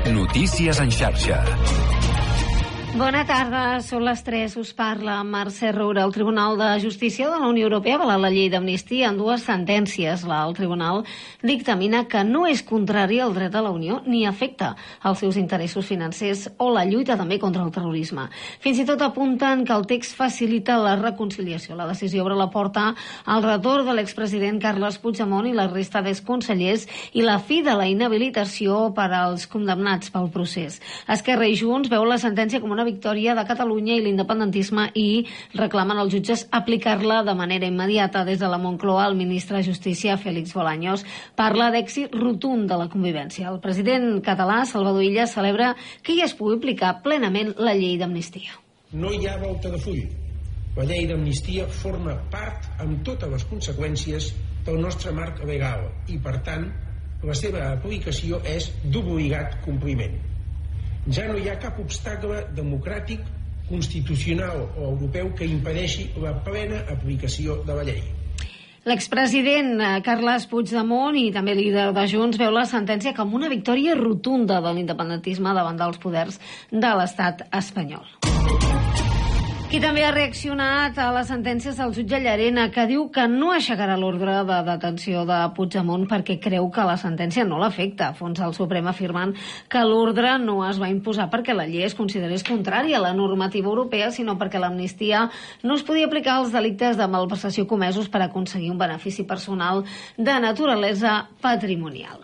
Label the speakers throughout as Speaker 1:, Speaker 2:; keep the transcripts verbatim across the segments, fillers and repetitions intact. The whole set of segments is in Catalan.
Speaker 1: Notícies en xarxa.
Speaker 2: Bona tarda, són les tres, us parla Mercè Roura. El Tribunal de Justícia de la Unió Europea ha avalat la llei d'amnistia en dues sentències. El tribunal dictamina que no és contrari al dret de la Unió ni afecta els seus interessos financers o la lluita també contra el terrorisme. Fins i tot apunten que el text facilita la reconciliació. La decisió obre la porta al retorn de l'expresident Carles Puigdemont i la resta d'exconsellers i la fi de la inhabilitació per als condemnats pel procés. Esquerra i Junts veuen la sentència com una victòria de Catalunya i l'independentisme i reclamen als jutges aplicar-la de manera immediata. Des de la Moncloa, el ministre de Justícia, Félix Bolaños, parla d'èxit rotund de la convivència. El president català, Salvador Illa, celebra que hi es pugui aplicar plenament la llei d'amnistia.
Speaker 3: No hi ha volta de full. La llei d'amnistia forma part, amb totes les conseqüències, del nostre marc legal i, per tant, la seva aplicació és d'obligat compliment. Ja no hi ha cap obstacle democràtic, constitucional o europeu que impedeixi la plena aplicació de la llei.
Speaker 2: L'expresident Carles Puigdemont i també líder de Junts veu la sentència com una victòria rotunda de l'independentisme davant dels poders de l'estat espanyol. Qui també ha reaccionat a les sentències del jutge Llarena, que diu que no aixecarà l'ordre de detenció de Puigdemont perquè creu que la sentència no l'afecta. Fons el Suprem afirmant que l'ordre no es va imposar perquè la llei es considerés contrària a la normativa europea, sinó perquè l'amnistia no es podia aplicar als delictes de malversació comesos per aconseguir un benefici personal de naturalesa patrimonial.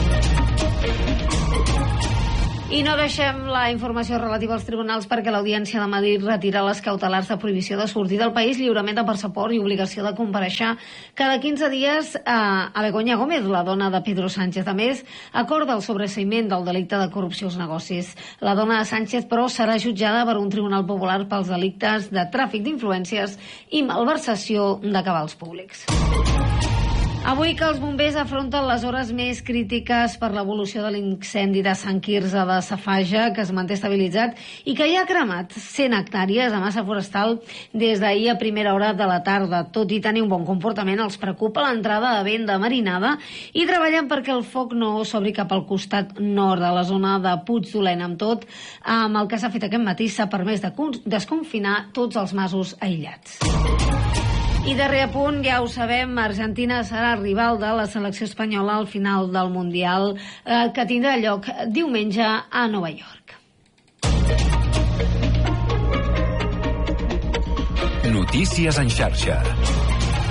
Speaker 2: I no deixem la informació relativa als tribunals perquè l'Audiència de Madrid retira les cautelars de prohibició de sortir del país, lliurament de passaport i obligació de compareixer cada quinze dies a, a Begoña Gómez, la dona de Pedro Sánchez. A més, acorda el sobreseïment del delicte de corrupció als negocis. La dona de Sánchez, però, serà jutjada per un tribunal popular pels delictes de tràfic d'influències i malversació de cabals públics. Avui que els bombers afronten les hores més crítiques per l'evolució de l'incendi de Sant Quirze de Safaja, que es manté estabilitzat i que ja ha cremat cent hectàrees de massa forestal des d'ahir a primera hora de la tarda. Tot i tenir un bon comportament, els preocupa l'entrada de vent de marinada i treballen perquè el foc no s'obri cap al costat nord de la zona de Puigdolent. Amb tot, amb el que s'ha fet aquest matí, s'ha permès de desconfinar tots els masos aïllats. I darrer apunt, ja ho sabem, Argentina serà rival de la selecció espanyola al final del Mundial, eh, que tindrà lloc diumenge a Nova York.
Speaker 1: Notícies en xarxa.